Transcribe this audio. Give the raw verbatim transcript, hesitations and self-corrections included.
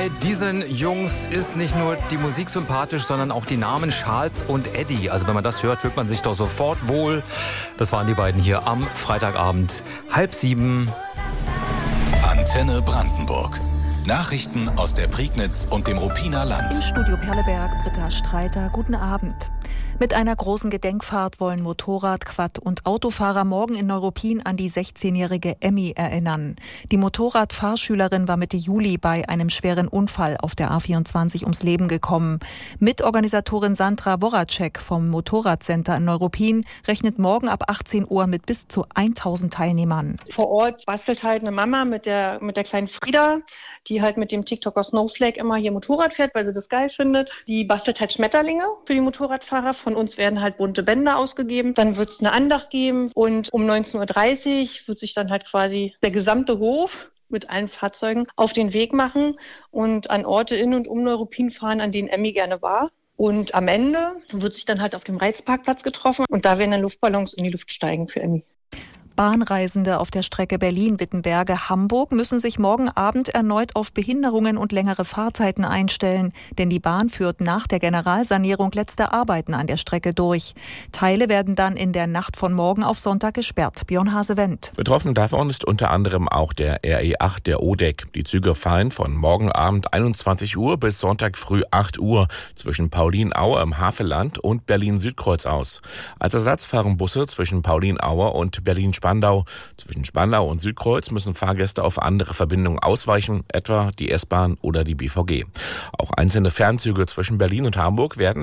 Bei diesen Jungs ist nicht nur die Musik sympathisch, sondern auch die Namen Charles und Eddie. Also wenn man das hört, fühlt man sich doch sofort wohl. Das waren die beiden hier am Freitagabend, halb sieben. Antenne Brandenburg. Nachrichten aus der Prignitz und dem Ruppiner Land. Im Studio Perleberg, Britta Streiter, guten Abend. Mit einer großen Gedenkfahrt wollen Motorrad-, Quad- und Autofahrer morgen in Neuruppin an die sechzehnjährige Emmy erinnern. Die Motorradfahrschülerin war Mitte Juli bei einem schweren Unfall auf der A vierundzwanzig ums Leben gekommen. Mitorganisatorin Sandra Woracek vom Motorradcenter in Neuruppin rechnet morgen ab achtzehn Uhr mit bis zu tausend Teilnehmern. Vor Ort bastelt halt eine Mama mit der, mit der kleinen Frieda, die halt mit dem TikToker Snowflake immer hier Motorrad fährt, weil sie das geil findet. Die bastelt halt Schmetterlinge für die Motorradfahrer. Von uns werden halt bunte Bänder ausgegeben. Dann wird es eine Andacht geben und um neunzehn Uhr dreißig wird sich dann halt quasi der gesamte Hof mit allen Fahrzeugen auf den Weg machen und an Orte in und um Neuruppin fahren, an denen Emmy gerne war. Und am Ende wird sich dann halt auf dem Reizparkplatz getroffen und da werden dann Luftballons in die Luft steigen für Emmy. Bahnreisende auf der Strecke Berlin-Wittenberge-Hamburg müssen sich morgen Abend erneut auf Behinderungen und längere Fahrzeiten einstellen, denn die Bahn führt nach der Generalsanierung letzte Arbeiten an der Strecke durch. Teile werden dann in der Nacht von morgen auf Sonntag gesperrt. Björn Hase-Wendt. Betroffen davon ist unter anderem auch der R E acht, der O D E C. Die Züge fallen von morgen Abend einundzwanzig Uhr bis Sonntag früh acht Uhr zwischen Paulin-Aue im Havelland und Berlin-Südkreuz aus. Als Ersatz fahren Busse zwischen Paulin-Aue und Berlin-Spandau. Zwischen Spandau und Südkreuz müssen Fahrgäste auf andere Verbindungen ausweichen, etwa die S-Bahn oder die B V G. Auch einzelne Fernzüge zwischen Berlin und Hamburg werden